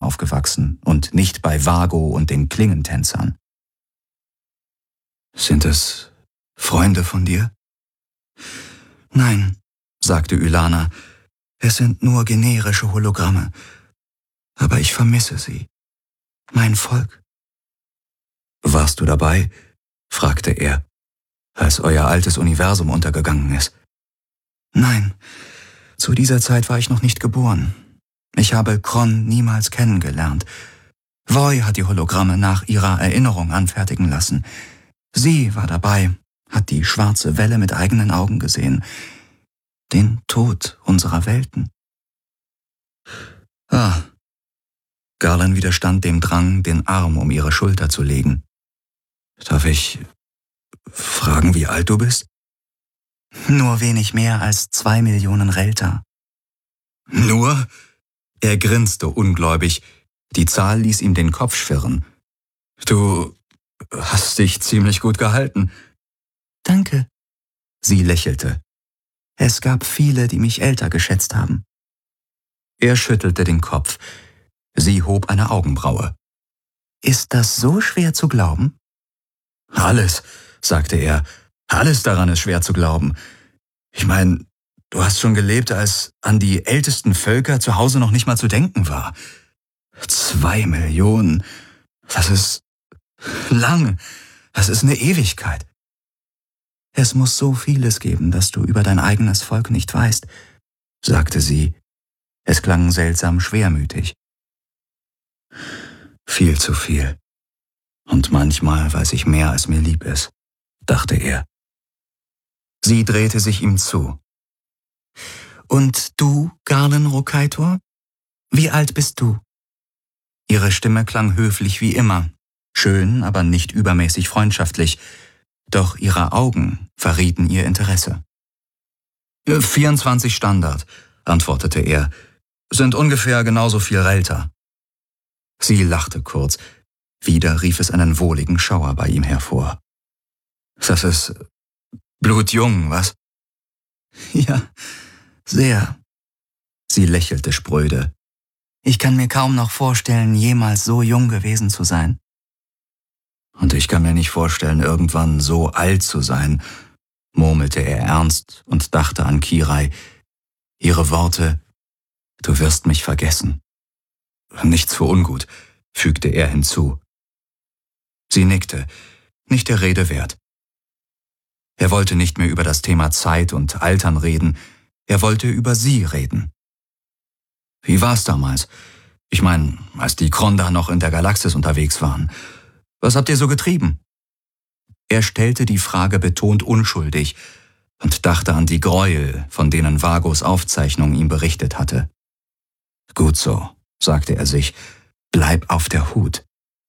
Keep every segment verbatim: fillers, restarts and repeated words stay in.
aufgewachsen und nicht bei Vago und den Klingentänzern. »Sind es Freunde von dir?« »Nein«, sagte Ylana, »es sind nur generische Hologramme. Aber ich vermisse sie. Mein Volk.« »Warst du dabei?« fragte er, »als euer altes Universum untergegangen ist?« »Nein, zu dieser Zeit war ich noch nicht geboren. Ich habe Kron niemals kennengelernt. Voi hat die Hologramme nach ihrer Erinnerung anfertigen lassen. Sie war dabei, hat die schwarze Welle mit eigenen Augen gesehen. Den Tod unserer Welten.« »Ah.« Garland widerstand dem Drang, den Arm um ihre Schulter zu legen. »Darf ich fragen, wie alt du bist?« »Nur wenig mehr als zwei Millionen Relta.« »Nur?« Er grinste ungläubig. Die Zahl ließ ihm den Kopf schwirren. »Du hast dich ziemlich gut gehalten.« »Danke.« Sie lächelte. »Es gab viele, die mich älter geschätzt haben.« Er schüttelte den Kopf. Sie hob eine Augenbraue. »Ist das so schwer zu glauben?« »Alles«, sagte er, »alles daran ist schwer zu glauben. Ich meine, du hast schon gelebt, als an die ältesten Völker zu Hause noch nicht mal zu denken war. Zwei Millionen, das ist lang, das ist eine Ewigkeit.« »Es muss so vieles geben, das du über dein eigenes Volk nicht weißt«, sagte sie. Es klang seltsam schwermütig. »Viel zu viel. Und manchmal weiß ich mehr, als mir lieb ist«, dachte er. Sie drehte sich ihm zu. »Und du, Garland Rokaitor? Wie alt bist du?« Ihre Stimme klang höflich wie immer, schön, aber nicht übermäßig freundschaftlich, doch ihre Augen verrieten ihr Interesse. »vierundzwanzig Standard«, antwortete er, »sind ungefähr genauso viel Relta.« Sie lachte kurz. Wieder rief es einen wohligen Schauer bei ihm hervor. »Das ist blutjung, was?« »Ja, sehr.« Sie lächelte spröde. »Ich kann mir kaum noch vorstellen, jemals so jung gewesen zu sein.« »Und ich kann mir nicht vorstellen, irgendwann so alt zu sein«, murmelte er ernst und dachte an Kirai. Ihre Worte, »Du wirst mich vergessen.« »Nichts für ungut«, fügte er hinzu. Sie nickte, nicht der Rede wert. Er wollte nicht mehr über das Thema Zeit und Altern reden, er wollte über sie reden. »Wie war's damals? Ich meine, als die Kronda noch in der Galaxis unterwegs waren. Was habt ihr so getrieben?« Er stellte die Frage betont unschuldig und dachte an die Gräuel, von denen Vagos Aufzeichnung ihm berichtet hatte. »Gut so«, sagte er sich, »bleib auf der Hut.«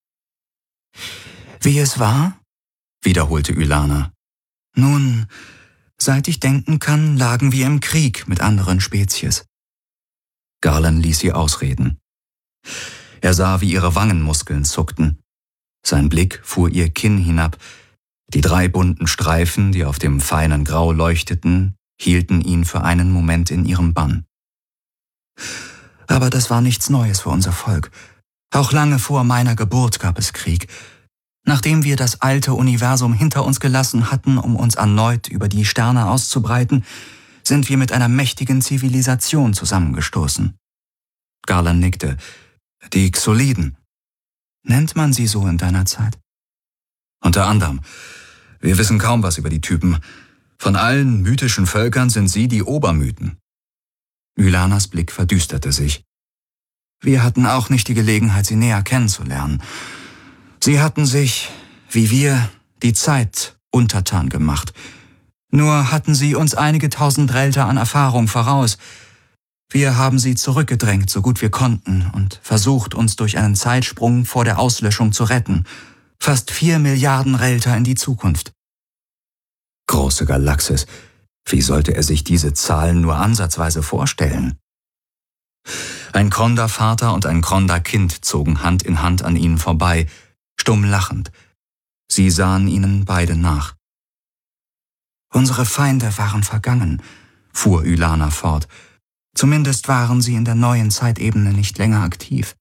»Wie es war?«, wiederholte Ylana. »Nun, seit ich denken kann, lagen wir im Krieg mit anderen Spezies.« Garland ließ sie ausreden. Er sah, wie ihre Wangenmuskeln zuckten. Sein Blick fuhr ihr Kinn hinab. Die drei bunten Streifen, die auf dem feinen Grau leuchteten, hielten ihn für einen Moment in ihrem Bann. »Aber das war nichts Neues für unser Volk. Auch lange vor meiner Geburt gab es Krieg. Nachdem wir das alte Universum hinter uns gelassen hatten, um uns erneut über die Sterne auszubreiten, sind wir mit einer mächtigen Zivilisation zusammengestoßen.« Garland nickte. »Die Xoliden. Nennt man sie so in deiner Zeit?« »Unter anderem. Wir wissen kaum was über die Typen. Von allen mythischen Völkern sind sie die Obermythen.« Ylanas Blick verdüsterte sich. »Wir hatten auch nicht die Gelegenheit, sie näher kennenzulernen. Sie hatten sich, wie wir, die Zeit untertan gemacht. Nur hatten sie uns einige tausend Relta an Erfahrung voraus. Wir haben sie zurückgedrängt, so gut wir konnten, und versucht, uns durch einen Zeitsprung vor der Auslöschung zu retten. Fast vier Milliarden Relta in die Zukunft.« Große Galaxis. Wie sollte er sich diese Zahlen nur ansatzweise vorstellen? Ein Kronda-Vater und ein Kronda-Kind zogen Hand in Hand an ihnen vorbei, stumm lachend. Sie sahen ihnen beide nach. »Unsere Feinde waren vergangen«, fuhr Ylana fort. »Zumindest waren sie in der neuen Zeitebene nicht länger aktiv.